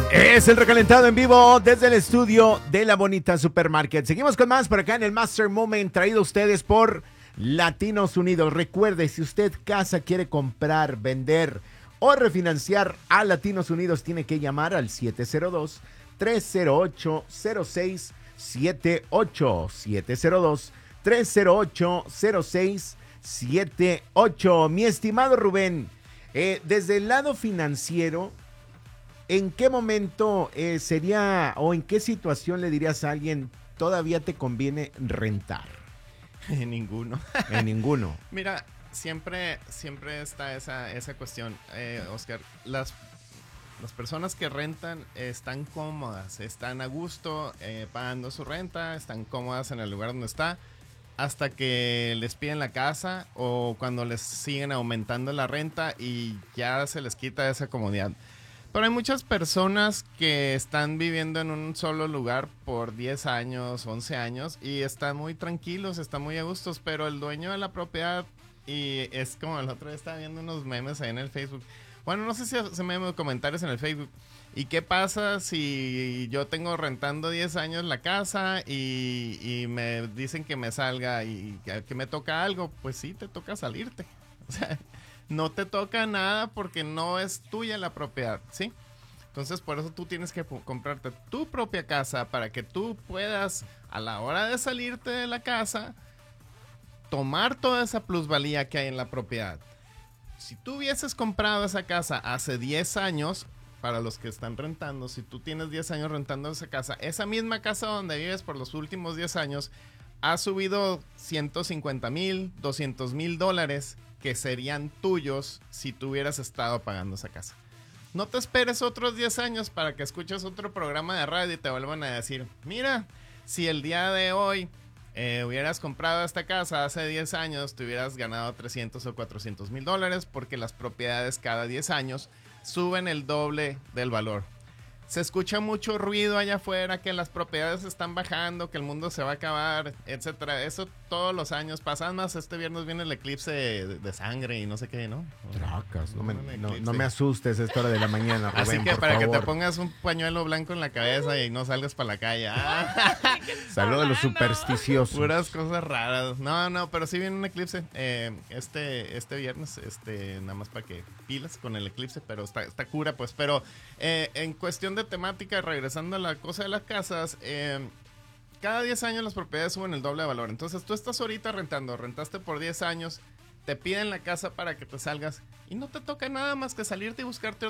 Es el recalentado en vivo desde el estudio de La Bonita Supermarket. Seguimos con más por acá en el Master Moment, traído a ustedes por Latinos Unidos. Recuerde, si usted casa quiere comprar, vender o refinanciar a Latinos Unidos, tiene que llamar al 702-308-0678. 702-308-0678. Mi estimado Rubén, desde el lado financiero, ¿en qué momento sería o en qué situación le dirías a alguien todavía te conviene rentar? En ninguno. En ninguno. Mira, siempre está esa cuestión, Oscar. Las personas que rentan están cómodas, están a gusto pagando su renta, están cómodas en el lugar donde está, hasta que les piden la casa o cuando les siguen aumentando la renta y ya se les quita esa comodidad. Pero hay muchas personas que están viviendo en un solo lugar por 10 años, 11 años y están muy tranquilos, están muy a gustos, pero el dueño de la propiedad, y es como el otro día estaba viendo unos memes ahí en el Facebook. Bueno, no sé si se me ven comentarios en el Facebook. ¿Y qué pasa si yo tengo rentando 10 años la casa y me dicen que me salga y que me toca algo? Pues sí, te toca salirte. O sea, no te toca nada porque no es tuya la propiedad, ¿sí? Entonces, por eso tú tienes que comprarte tu propia casa para que tú puedas, a la hora de salirte de la casa, tomar toda esa plusvalía que hay en la propiedad. Si tú hubieses comprado esa casa hace 10 años, para los que están rentando, si tú tienes 10 años rentando esa misma casa donde vives por los últimos 10 años, ha subido 150,000, 200,000 dólares que serían tuyos si tú hubieras estado pagando esa casa. No te esperes otros 10 años para que escuches otro programa de radio y te vuelvan a decir, mira, si el día de hoy hubieras comprado esta casa hace 10 años, te hubieras ganado 300 o 400,000 dólares porque las propiedades cada 10 años suben el doble del valor. Se escucha mucho ruido allá afuera, que las propiedades están bajando, que el mundo se va a acabar, etcétera. Eso todos los años pasa. Más este viernes viene el eclipse de sangre y no sé qué, ¿no? Tracas, no me asustes a esta hora de la mañana, Rubén, así que por para favor. que te pongas un pañuelo blanco en la cabeza y no salgas para la calle. Saludos a los supersticiosos. Puras cosas raras. No, pero sí viene un eclipse este viernes, nada más para que pilas con el eclipse, pero está cura, pues. Pero en cuestión de temática, regresando a la cosa de las casas, cada 10 años las propiedades suben el doble de valor. Entonces tú estás ahorita rentaste por 10 años, te piden la casa para que te salgas y no te toca nada más que salirte y buscarte